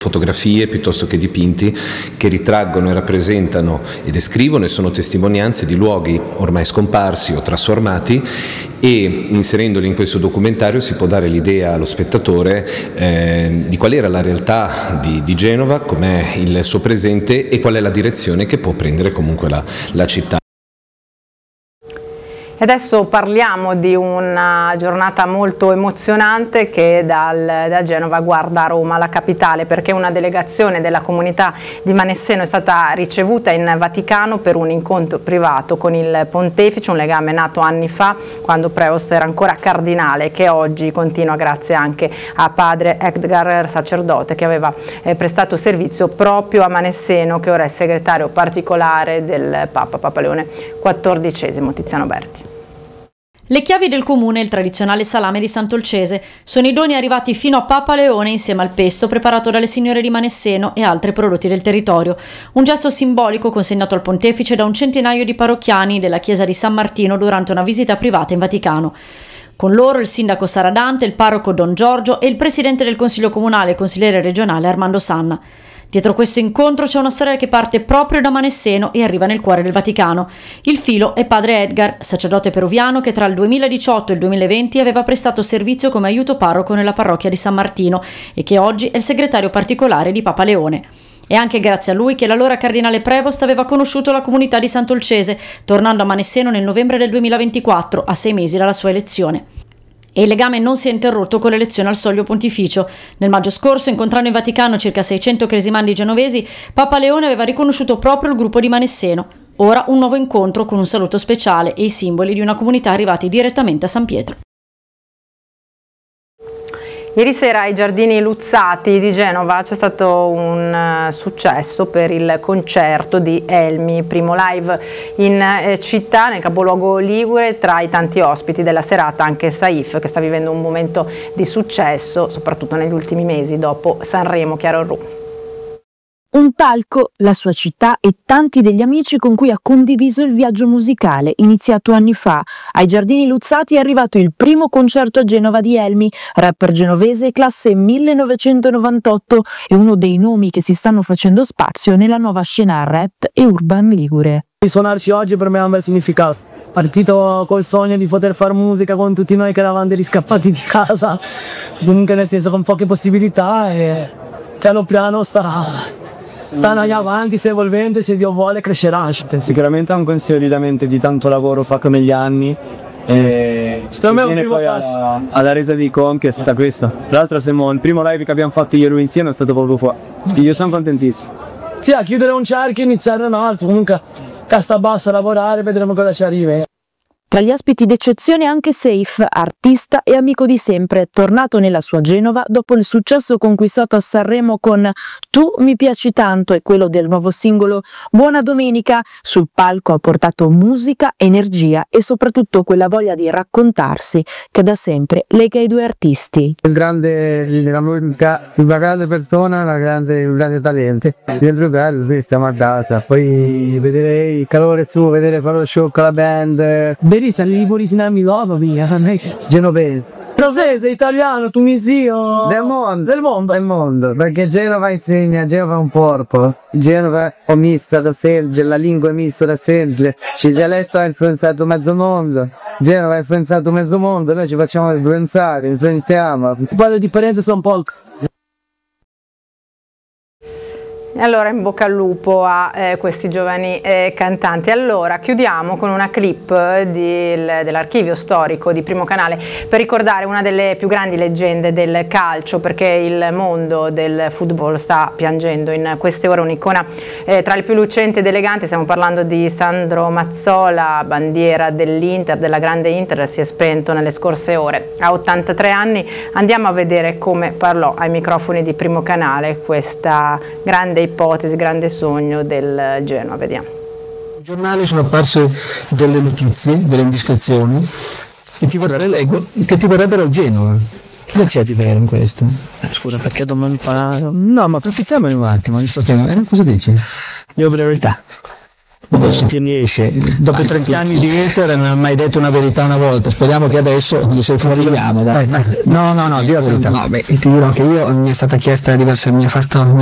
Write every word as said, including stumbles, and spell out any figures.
fotografie piuttosto che dipinti che ritraggono e rappresentano e descrivono e sono testimonianze di luoghi ormai scomparsi o trasformati, e inserendoli in questo documentario si può dare l'idea allo spettatore eh, di qual era la realtà di, di Genova, com'è il suo presente e qual è la direzione che può prendere comunque la, la città. Adesso parliamo di una giornata molto emozionante che dal, da Genova guarda Roma, la capitale, perché una delegazione della comunità di Manesseno è stata ricevuta in Vaticano per un incontro privato con il pontefice, un legame nato anni fa quando Prevost era ancora cardinale, che oggi continua grazie anche a padre Edgar, sacerdote che aveva eh, prestato servizio proprio a Manesseno, che ora è segretario particolare del Papa, Papa Leone quattordicesimo. Tiziano Berti. Le chiavi del comune e il tradizionale salame di Sant'Olcese sono i doni arrivati fino a Papa Leone insieme al pesto preparato dalle signore di Manesseno e altri prodotti del territorio. Un gesto simbolico consegnato al pontefice da un centinaio di parrocchiani della chiesa di San Martino durante una visita privata in Vaticano. Con loro il sindaco Saradante, il parroco Don Giorgio e il presidente del consiglio comunale e consigliere regionale Armando Sanna. Dietro questo incontro c'è una storia che parte proprio da Manesseno e arriva nel cuore del Vaticano. Il filo è padre Edgar, sacerdote peruviano che tra il duemiladiciotto e il duemilaventi aveva prestato servizio come aiuto parroco nella parrocchia di San Martino e che oggi è il segretario particolare di Papa Leone. È anche grazie a lui che l'allora cardinale Prevost aveva conosciuto la comunità di Sant'Olcese, tornando a Manesseno nel novembre del duemilaventiquattro, a sei mesi dalla sua elezione. E il legame non si è interrotto con l'elezione al soglio pontificio. Nel maggio scorso, incontrando in Vaticano circa seicento cresimandi genovesi, Papa Leone aveva riconosciuto proprio il gruppo di Manesseno. Ora un nuovo incontro con un saluto speciale e i simboli di una comunità arrivati direttamente a San Pietro. Ieri sera ai Giardini Luzzati di Genova c'è stato un uh, successo per il concerto di Elmi, primo live in eh, città, nel capoluogo ligure. Tra i tanti ospiti della serata anche Saif, che sta vivendo un momento di successo, soprattutto negli ultimi mesi dopo Sanremo. Chiaro Ru. Un palco, la sua città e tanti degli amici con cui ha condiviso il viaggio musicale iniziato anni fa. Ai Giardini Luzzati è arrivato il primo concerto a Genova di Elmi, rapper genovese classe millenovecentonovantotto e uno dei nomi che si stanno facendo spazio nella nuova scena rap e urban ligure. Suonarci oggi per me ha un bel significato. Partito col sogno di poter fare musica con tutti noi che eravamo dei riscappati di casa, comunque nel senso con poche possibilità, e piano piano sta... sta andando avanti, si evolvendo, se Dio vuole crescerà. Sicuramente è un consolidamento di tanto lavoro fatto negli anni e secondo me è un primo poi passo. alla, alla resa di conti è stata questa. Tra l'altro siamo, il primo live che abbiamo fatto io e lui insieme è stato proprio qua. Io sono contentissimo. Sì, a chiudere un cerchio e iniziare un altro, comunque testa bassa a lavorare, vedremo cosa ci arriva. Tra gli ospiti d'eccezione anche Saif, artista e amico di sempre, tornato nella sua Genova dopo il successo conquistato a Sanremo con Tu mi piaci tanto e quello del nuovo singolo Buona Domenica. Sul palco ha portato musica, energia e soprattutto quella voglia di raccontarsi che da sempre lega i due artisti. Il grande, la musica, una grande persona, una grande, un grande talento. Dentro bello, qui stiamo a casa, poi vedere il calore su, vedere fare lo show con la band. Sali di originarmi dopo, via. Genovese. Genovese, italiano, tunisino. Del mondo. Del mondo. Del mondo. Perché Genova insegna, Genova è un corpo. Genova è mista da sempre, la lingua è mista da sempre. Il dialetto ha influenzato mezzo mondo. Genova ha influenzato mezzo mondo, noi ci facciamo influenzare, influenziamo. Parlo di differenza sono poco. Allora in bocca al lupo a eh, questi giovani eh, cantanti. Allora chiudiamo con una clip dell'archivio storico di Primo Canale per ricordare una delle più grandi leggende del calcio, perché il mondo del football sta piangendo in queste ore. Un'icona eh, tra le più lucenti ed eleganti, stiamo parlando di Sandro Mazzola, bandiera dell'Inter, della grande Inter, si è spento nelle scorse ore a ottantatré anni. Andiamo a vedere come parlò ai microfoni di Primo Canale questa grande ipotesi, grande sogno del Genoa. Vediamo. I giornali sono apparse delle notizie, delle indiscrezioni che ti vorrebbero, leggo, che ti vorrebbero il Genoa. Cosa c'è di vero in questo? Scusa, perché domani parare? No, ma approfittiamone un attimo, visto che... Eh, cosa dici? Io ho la verità. se ti riesce. Dopo trenta anni di Inter non ha mai detto una verità una volta, speriamo che adesso gli sei fuori. Dai. No, no, no, di la verità. No, beh, ti dirò che io mi è stata chiesta diverse, mi ha fatto